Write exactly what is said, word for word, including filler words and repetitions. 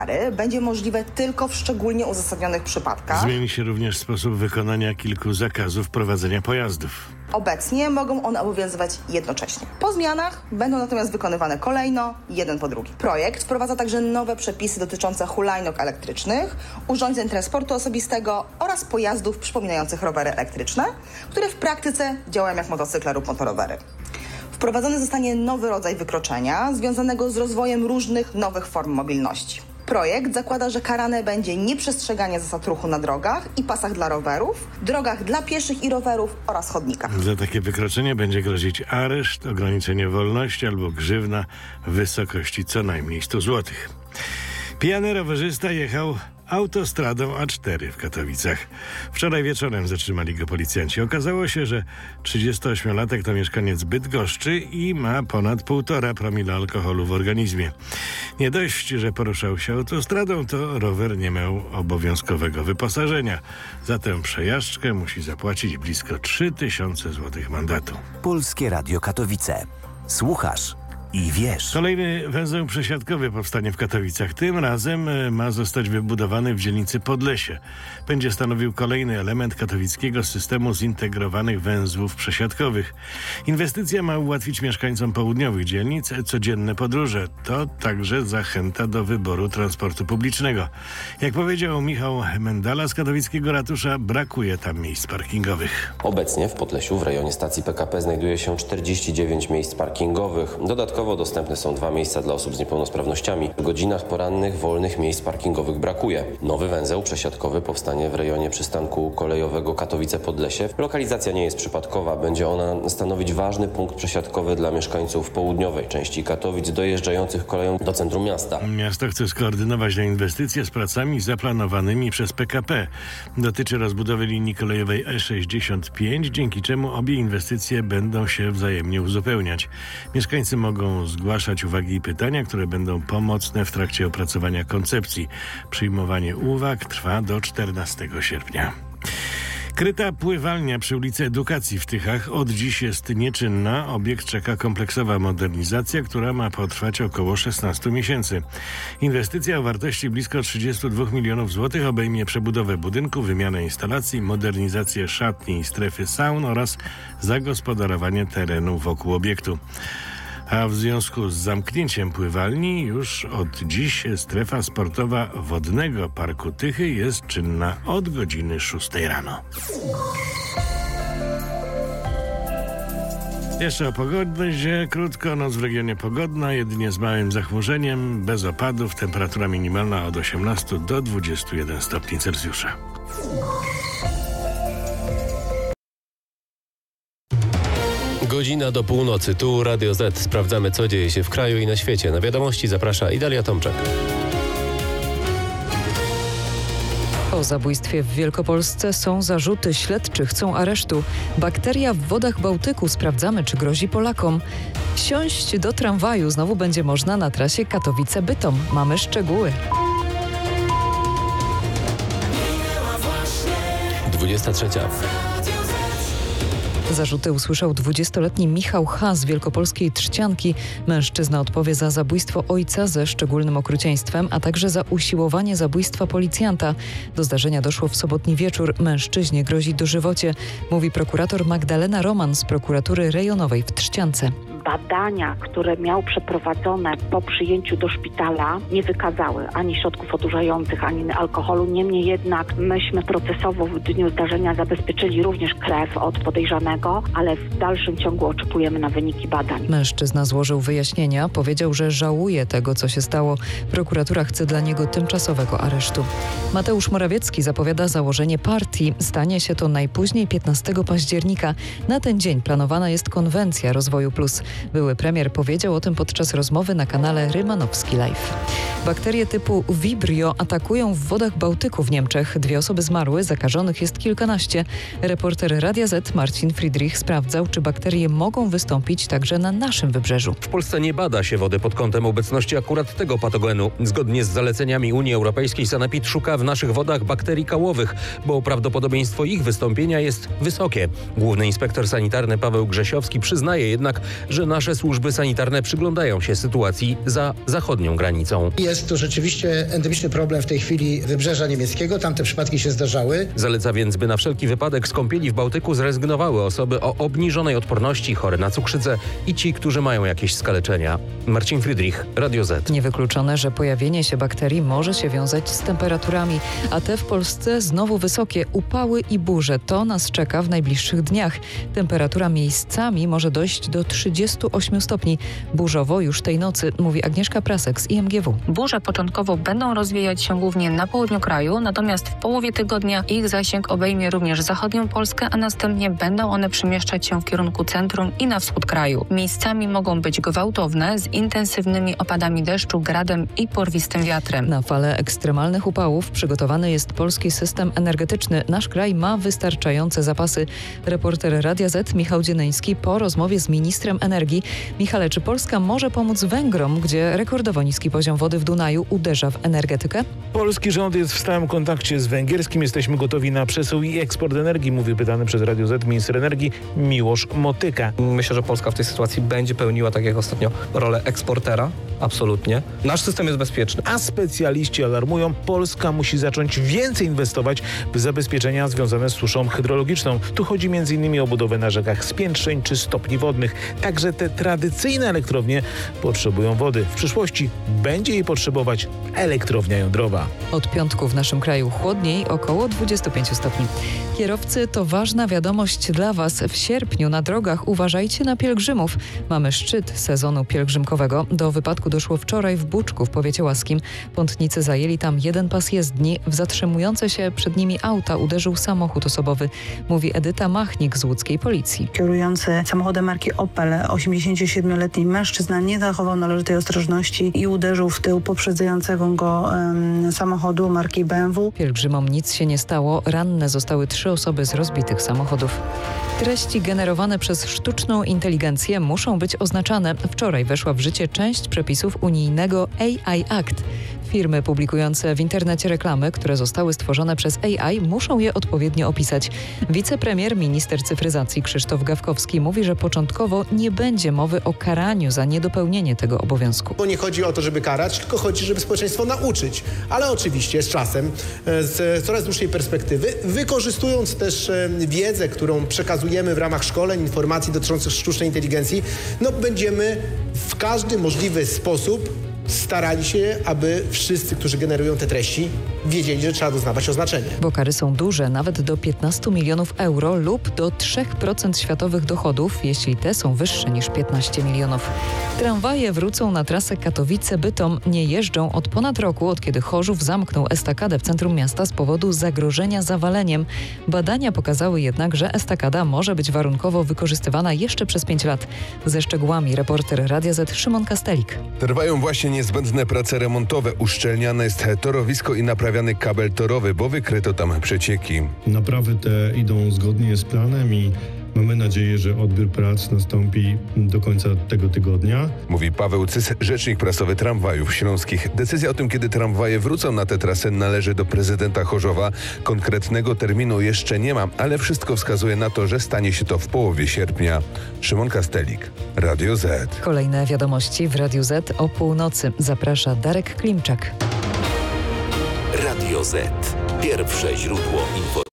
będzie możliwe tylko w szczególnie uzasadnionych przypadkach. Zmieni się również sposób wykonania kilku zakazów prowadzenia pojazdów. Obecnie mogą one obowiązywać jednocześnie. Po zmianach będą natomiast wykonywane kolejno, jeden po drugim. Projekt wprowadza także nowe przepisy dotyczące hulajnóg elektrycznych, urządzeń transportu osobistego oraz pojazdów przypominających rowery elektryczne, które w praktyce działają jak motocykle lub motorowery. Wprowadzony zostanie nowy rodzaj wykroczenia związanego z rozwojem różnych nowych form mobilności. Projekt zakłada, że karane będzie nieprzestrzeganie zasad ruchu na drogach i pasach dla rowerów, drogach dla pieszych i rowerów oraz chodnikach. Za takie wykroczenie będzie grozić areszt, ograniczenie wolności albo grzywna w wysokości co najmniej sto złotych. Pijany rowerzysta jechał autostradą A cztery w Katowicach. Wczoraj wieczorem zatrzymali go policjanci. Okazało się, że trzydziestoośmiolatek to mieszkaniec Bydgoszczy i ma ponad półtora promila alkoholu w organizmie. Nie dość, że poruszał się autostradą, to rower nie miał obowiązkowego wyposażenia. Za tę przejażdżkę musi zapłacić blisko trzy tysiące złotych mandatu. Polskie Radio Katowice. Słuchasz i wiesz. Kolejny węzeł przesiadkowy powstanie w Katowicach. Tym razem ma zostać wybudowany w dzielnicy Podlesie. Będzie stanowił kolejny element katowickiego systemu zintegrowanych węzłów przesiadkowych. Inwestycja ma ułatwić mieszkańcom południowych dzielnic codzienne podróże. To także zachęta do wyboru transportu publicznego. Jak powiedział Michał Mendala z katowickiego ratusza, brakuje tam miejsc parkingowych. Obecnie w Podlesiu w rejonie stacji P K P znajduje się czterdzieści dziewięć miejsc parkingowych. Dodatkowo dostępne są dwa miejsca dla osób z niepełnosprawnościami. W godzinach porannych wolnych miejsc parkingowych brakuje. Nowy węzeł przesiadkowy powstanie w rejonie przystanku kolejowego Katowice-Podlesie. Lokalizacja nie jest przypadkowa. Będzie ona stanowić ważny punkt przesiadkowy dla mieszkańców południowej części Katowic dojeżdżających koleją do centrum miasta. Miasto chce skoordynować te inwestycje z pracami zaplanowanymi przez P K P. Dotyczy rozbudowy linii kolejowej E sześćdziesiąt pięć, dzięki czemu obie inwestycje będą się wzajemnie uzupełniać. Mieszkańcy mogą zgłaszać uwagi i pytania, które będą pomocne w trakcie opracowania koncepcji. Przyjmowanie uwag trwa do czternastego sierpnia. Kryta pływalnia przy ulicy Edukacji w Tychach od dziś jest nieczynna. Obiekt czeka kompleksowa modernizacja, która ma potrwać około szesnaście miesięcy. Inwestycja o wartości blisko trzydzieści dwa milionów złotych obejmie przebudowę budynku, wymianę instalacji, modernizację szatni i strefy saun oraz zagospodarowanie terenu wokół obiektu. A w związku z zamknięciem pływalni już od dziś strefa sportowa Wodnego Parku Tychy jest czynna od godziny szóstej rano. Jeszcze o pogodzie. Krótko, noc w regionie pogodna, jedynie z małym zachmurzeniem, bez opadów, temperatura minimalna od osiemnastu do dwudziestu jeden stopni Celsjusza. Godzina do północy. Tu Radio Z. Sprawdzamy, co dzieje się w kraju i na świecie. Na wiadomości zaprasza Idalia Tomczak. O zabójstwie w Wielkopolsce są zarzuty, śledczy chcą aresztu. Bakteria w wodach Bałtyku, sprawdzamy, czy grozi Polakom. Wsiąść do tramwaju znowu będzie można na trasie Katowice-Bytom. Mamy szczegóły. dwudziesta trzecia. Zarzuty usłyszał dwudziestoletni Michał H. z wielkopolskiej Trzcianki. Mężczyzna odpowie za zabójstwo ojca ze szczególnym okrucieństwem, a także za usiłowanie zabójstwa policjanta. Do zdarzenia doszło w sobotni wieczór. Mężczyźnie grozi dożywocie, mówi prokurator Magdalena Roman z prokuratury rejonowej w Trzciance. Badania, które miał przeprowadzone po przyjęciu do szpitala, nie wykazały ani środków odurzających, ani alkoholu. Niemniej jednak myśmy procesowo w dniu zdarzenia zabezpieczyli również krew od podejrzanego, ale w dalszym ciągu oczekujemy na wyniki badań. Mężczyzna złożył wyjaśnienia, powiedział, że żałuje tego, co się stało. Prokuratura chce dla niego tymczasowego aresztu. Mateusz Morawiecki zapowiada założenie partii. Stanie się to najpóźniej piętnastego października. Na ten dzień planowana jest konwencja Rozwoju Plus. Były premier powiedział o tym podczas rozmowy na kanale Rymanowski Live. Bakterie typu Vibrio atakują w wodach Bałtyku w Niemczech. Dwie osoby zmarły, zakażonych jest kilkanaście. Reporter Radia Z Marcin Friedrich sprawdzał, czy bakterie mogą wystąpić także na naszym wybrzeżu. W Polsce nie bada się wody pod kątem obecności akurat tego patogenu. Zgodnie z zaleceniami Unii Europejskiej Sanepid szuka w naszych wodach bakterii kałowych, bo prawdopodobieństwo ich wystąpienia jest wysokie. Główny inspektor sanitarny Paweł Grzesiowski przyznaje jednak, że że nasze służby sanitarne przyglądają się sytuacji za zachodnią granicą. Jest to rzeczywiście endemiczny problem w tej chwili wybrzeża niemieckiego. Tam te przypadki się zdarzały. Zaleca więc, by na wszelki wypadek z kąpieli w Bałtyku zrezygnowały osoby o obniżonej odporności, chore na cukrzycę i ci, którzy mają jakieś skaleczenia. Marcin Friedrich, Radio Z. Niewykluczone, że pojawienie się bakterii może się wiązać z temperaturami, a te w Polsce znowu wysokie. Upały i burze to nas czeka w najbliższych dniach. Temperatura miejscami może dojść do trzydziestu ośmiu stopni. Burzowo już tej nocy, mówi Agnieszka Prasek z I M G W. Burze początkowo będą rozwijać się głównie na południu kraju, natomiast w połowie tygodnia ich zasięg obejmie również zachodnią Polskę, a następnie będą one przemieszczać się w kierunku centrum i na wschód kraju. Miejscami mogą być gwałtowne, z intensywnymi opadami deszczu, gradem i porwistym wiatrem. Na falę ekstremalnych upałów przygotowany jest polski system energetyczny. Nasz kraj ma wystarczające zapasy. Reporter Radia Z Michał Dzienyński po rozmowie z ministrem energii. Michale, czy Polska może pomóc Węgrom, gdzie rekordowo niski poziom wody w Dunaju uderza w energetykę? Polski rząd jest w stałym kontakcie z węgierskim. Jesteśmy gotowi na przesył i eksport energii, mówił pytany przez Radio Z minister energii Miłosz Motyka. Myślę, że Polska w tej sytuacji będzie pełniła, tak jak ostatnio, rolę eksportera. Absolutnie. Nasz system jest bezpieczny. A specjaliści alarmują, Polska musi zacząć więcej inwestować w zabezpieczenia związane z suszą hydrologiczną. Tu chodzi między innymi o budowę na rzekach spiętrzeń czy stopni wodnych. Także te tradycyjne elektrownie potrzebują wody. W przyszłości będzie jej potrzebować elektrownia jądrowa. Od piątku w naszym kraju chłodniej, około dwudziestu pięciu stopni. Kierowcy, to ważna wiadomość dla Was. W sierpniu na drogach uważajcie na pielgrzymów. Mamy szczyt sezonu pielgrzymkowego. Do wypadku doszło wczoraj w Buczku w powiecie łaskim. Pątnicy zajęli tam jeden pas jezdni. W zatrzymujące się przed nimi auta uderzył samochód osobowy, mówi Edyta Machnik z łódzkiej policji. Kierujący samochodem marki Opel, osiemdziesięciosiedmioletni mężczyzna nie zachował należytej ostrożności i uderzył w tył poprzedzającego go um, samochodu marki B M W. Pielgrzymom nic się nie stało. Ranne zostały trzy osoby z rozbitych samochodów. Treści generowane przez sztuczną inteligencję muszą być oznaczane. Wczoraj weszła w życie część przepisów unijnego A I Act. Firmy publikujące w internecie reklamy, które zostały stworzone przez A I, muszą je odpowiednio opisać. Wicepremier, minister cyfryzacji Krzysztof Gawkowski mówi, że początkowo nie będzie mowy o karaniu za niedopełnienie tego obowiązku. Bo nie chodzi o to, żeby karać, tylko chodzi, żeby społeczeństwo nauczyć. Ale oczywiście z czasem, z coraz dłuższej perspektywy, wykorzystując też wiedzę, którą przekazujemy w ramach szkoleń, informacji dotyczących sztucznej inteligencji, no będziemy w każdy możliwy sposób starali się, aby wszyscy, którzy generują te treści, wiedzieli, że trzeba doznawać oznaczenia. Bo kary są duże, nawet do piętnastu milionów euro lub do trzech procent światowych dochodów, jeśli te są wyższe niż piętnaście milionów. Tramwaje wrócą na trasę Katowice-Bytom. Nie jeżdżą od ponad roku, od kiedy Chorzów zamknął estakadę w centrum miasta z powodu zagrożenia zawaleniem. Badania pokazały jednak, że estakada może być warunkowo wykorzystywana jeszcze przez pięć lat. Ze szczegółami reporter Radia Z Szymon Kastelik. Trwają właśnie niezbędne prace remontowe. Uszczelniane jest torowisko i naprawiany kabel torowy, bo wykryto tam przecieki. Naprawy te idą zgodnie z planem i mamy nadzieję, że odbiór prac nastąpi do końca tego tygodnia. Mówi Paweł Cys, rzecznik prasowy Tramwajów Śląskich. Decyzja o tym, kiedy tramwaje wrócą na tę trasę, należy do prezydenta Chorzowa. Konkretnego terminu jeszcze nie ma, ale wszystko wskazuje na to, że stanie się to w połowie sierpnia. Szymon Kastelik, Radio Z. Kolejne wiadomości w Radiu Z o północy. Zaprasza Darek Klimczak. Radio Z. Pierwsze źródło informacji.